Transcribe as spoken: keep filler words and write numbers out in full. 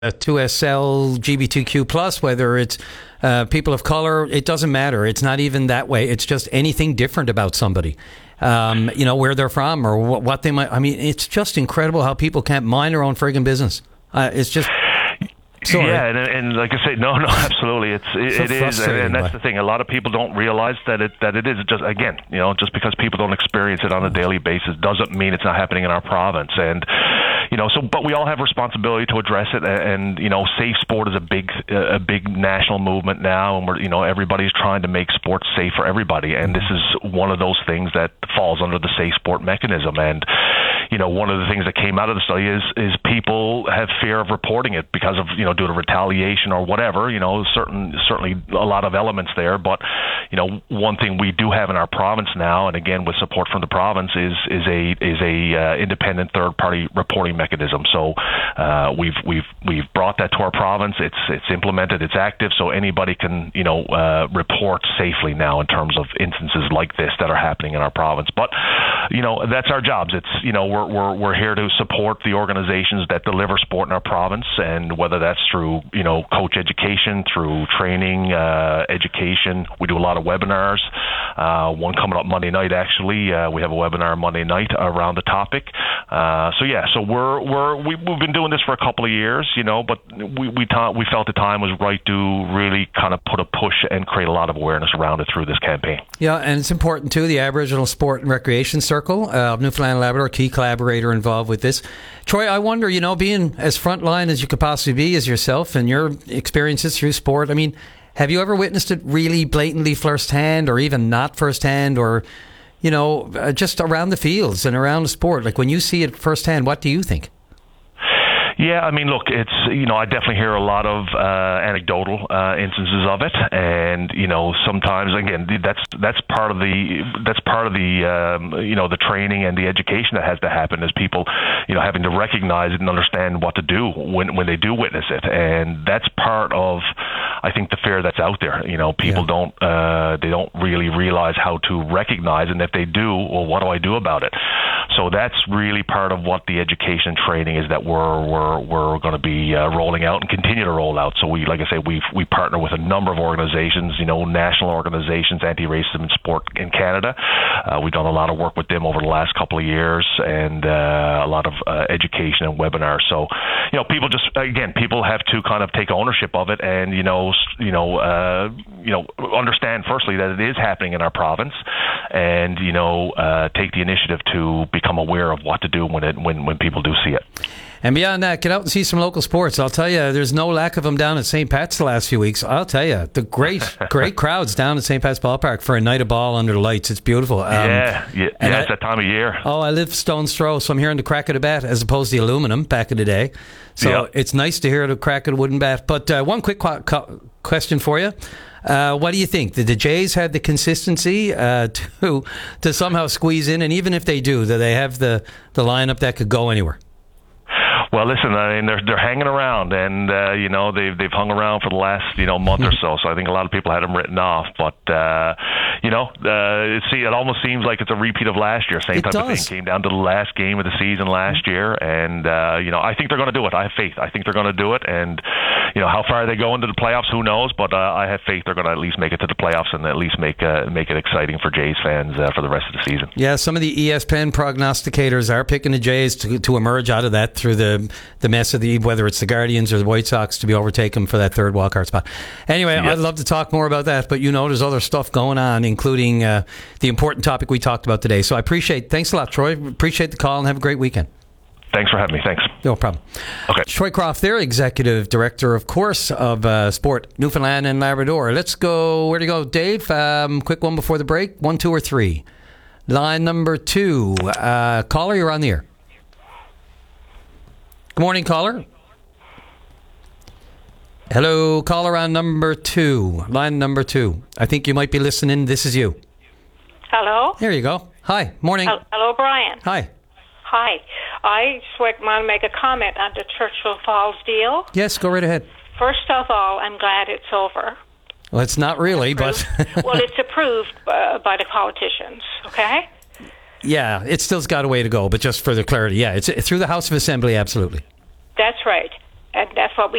two S L, G B T Q plus, whether it's uh, people of color, it doesn't matter. It's not even that way. It's just anything different about somebody. Um, you know, where they're from or what, what they might. I mean, it's just incredible how people can't mind their own friggin' business. Uh, it's just. Sorry. Yeah, and, and like I say, no, no, absolutely, it's it, so it is, and, and that's the thing. A lot of people don't realize that it that it is just again, you know, just because people don't experience it on a daily basis doesn't mean it's not happening in our province. And you know, so but we all have responsibility to address it. And, and you know, safe sport is a big a big national movement now, and we're you know everybody's trying to make sports safe for everybody. And this is one of those things that falls under the safe sport mechanism. And you know, one of the things that came out of the study is is people have fear of reporting it because of you know due to retaliation or whatever. You know, certain certainly a lot of elements there. But you know, one thing we do have in our province now, and again with support from the province, is is a is a uh, independent third party reporting mechanism. So uh, we've we've we've brought that to our province. It's it's implemented. It's active. So anybody can you know uh, report safely now in terms of instances like this that are happening in our province. But you know, that's our jobs. It's you know we're we're we're here to support the organizations that deliver sport in our province, and whether that's through you know coach education, through training, uh, education. We do a lot of webinars. Uh, one coming up Monday night. Actually, uh, we have a webinar Monday night around the topic. Uh, so yeah, so we're we're we, we've been doing this for a couple of years, you know, but we we ta- we felt the time was right to really kind of put a push and create a lot of awareness around it through this campaign. Yeah, and it's important too. The Aboriginal Sport and Recreation Circle uh, of Newfoundland and Labrador, key collaborator involved with this. Troy, I wonder, you know, being as frontline as you could possibly be as yourself and your experiences through sport, I mean, have you ever witnessed it really blatantly firsthand, or even not firsthand, or, you know, uh, just around the fields and around the sport? Like when you see it firsthand, what do you think? Yeah, I mean, look, it's, you know, I definitely hear a lot of uh, anecdotal uh, instances of it, and you know, sometimes again, that's that's part of the that's part of the um, you know the training and the education that has to happen, is people, you know, having to recognize it and understand what to do when when they do witness it, and that's part of, I think, the fear that's out there. You know, people yeah. don't uh, they don't really realize how to recognize, and if they do, well, what do I do about it? So that's really part of what the education training is that we're we're we're going to be uh, rolling out and continue to roll out. So we, like I say, we we partner with a number of organizations, you know, national organizations, anti-racism in sport in Canada. Uh, we've done a lot of work with them over the last couple of years, and uh, a lot of uh, education and webinars. So, you know, people just again, people have to kind of take ownership of it, and you know, you know, uh, you know, understand firstly that it is happening in our province, and you know, uh, take the initiative to become aware of what to do when it when when people do see it. And beyond that, get out and see some local sports. I'll tell you, there's no lack of them down at Saint Pat's the last few weeks. I'll tell you, the great, great crowds down at Saint Pat's Ballpark for a night of ball under the lights. It's beautiful. Um, yeah, yeah, yeah it's that time of year. Oh, I live stone's throw, so I'm hearing the crack of the bat as opposed to the aluminum back in the day. So yeah. It's nice to hear the crack of the wooden bat. But uh, one quick qu- qu- question for you. Uh, what do you think? Did the Jays have the consistency uh, to to somehow squeeze in? And even if they do, do they have the, the lineup that could go anywhere? Well, listen, I mean, they're they're hanging around, and uh, you know they've they've hung around for the last you know month or so. So I think a lot of people had them written off, but uh, you know, uh, it, see, it almost seems like it's a repeat of last year. Same it type does. of thing. Came down to the last game of the season last year, and uh, you know, I think they're going to do it. I have faith. I think they're going to do it, and you know, how far they go into the playoffs, who knows? But uh, I have faith they're going to at least make it to the playoffs, and at least make uh, make it exciting for Jays fans uh, for the rest of the season. Yeah, some of the E S P N prognosticators are picking the Jays to to emerge out of that through the the mess of the, whether it's the Guardians or the White Sox, to be overtaken for that third wildcard spot. Anyway, yep. I'd love to talk more about that, but you know there's other stuff going on, including uh, the important topic we talked about today. So I appreciate, thanks a lot, Troy. Appreciate the call, and have a great weekend. Thanks for having me. Thanks. No problem. Okay. Troy Croft there, Executive Director, of course, of uh, Sport Newfoundland and Labrador. Let's go, where do you go, Dave? Um, quick one before the break. One, two, or three? Line number two. Uh, caller, you're on the air. Good morning, caller. Hello, caller on number two. Line number two. I think you might be listening. This is you. Hello? There you go. Hi. Morning. Hello, Brian. Hi. Hi. I just want to make a comment on the Churchill Falls deal. Yes, go right ahead. First of all, I'm glad it's over. Well, it's not really, it's but... well, it's approved uh, by the politicians, okay? Yeah, it still's got a way to go, but just for the clarity, yeah, it's through the House of Assembly, absolutely. That's right. and that's what we